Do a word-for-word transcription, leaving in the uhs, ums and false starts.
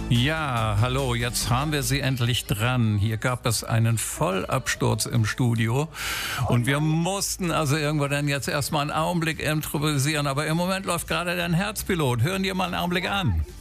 Ja, hallo, jetzt haben wir sie endlich dran. Hier gab es einen Vollabsturz im Studio und wir mussten also irgendwo dann jetzt erstmal einen Augenblick improvisieren, aber im Moment läuft gerade dein Herzpilot. Hören dir mal einen Augenblick an.